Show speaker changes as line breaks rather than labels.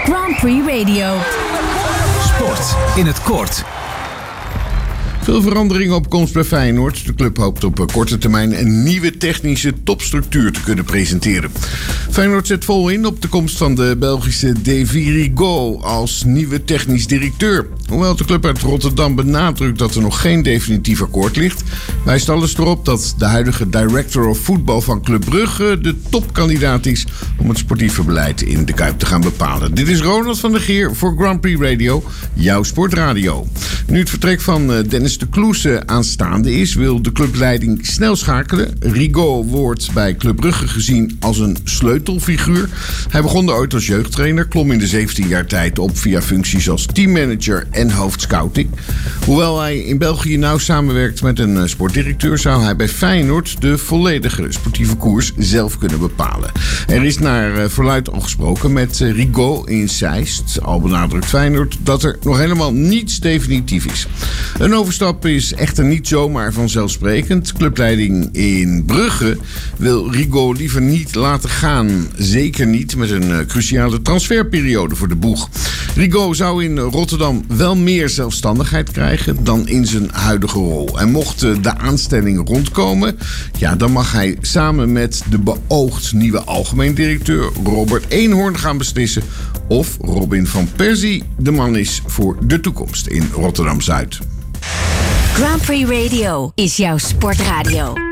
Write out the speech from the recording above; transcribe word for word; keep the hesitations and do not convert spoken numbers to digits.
Grand Prix Radio.
Sport in het kort.
Veel veranderingen op komst bij Feyenoord. De club hoopt op korte termijn een nieuwe technische topstructuur te kunnen presenteren. Feyenoord zet vol in op de komst van de Belgische Davy Rigaud als nieuwe technisch directeur. Hoewel de club uit Rotterdam benadrukt dat er nog geen definitief akkoord ligt, wijst alles erop dat de huidige director of voetbal van Club Brugge de topkandidaat is om het sportieve beleid in de Kuip te gaan bepalen. Dit is Ronald van der Geer voor Grand Prix Radio, jouw sportradio. Nu het vertrek van Dennis de Kloese aanstaande is, wil de clubleiding snel schakelen. Rigaud wordt bij Club Brugge gezien als een sleutelfiguur. Hij begon ooit als jeugdtrainer, klom in de zeventien jaar tijd op via functies als teammanager en hoofdscouting. Hoewel hij in België nauw samenwerkt met een sportdirecteur, zou hij bij Feyenoord de volledige sportieve koers zelf kunnen bepalen. Er is naar verluidt al gesproken met Rigaud in Zeist. Al benadrukt Feyenoord dat er nog helemaal niets definitief is. Een overstap is echter niet zomaar vanzelfsprekend. Clubleiding in Brugge wil Rigaud liever niet laten gaan. Zeker niet met een cruciale transferperiode voor de boeg. Rigaud zou in Rotterdam wel meer zelfstandigheid krijgen dan in zijn huidige rol. En mocht de aanstelling rondkomen, ja, dan mag hij samen met de beoogd nieuwe algemeen directeur Robert Eenhoorn gaan beslissen of Robin van Persie de man is voor de toekomst in Rotterdam-Zuid.
Grand Prix Radio is jouw sportradio.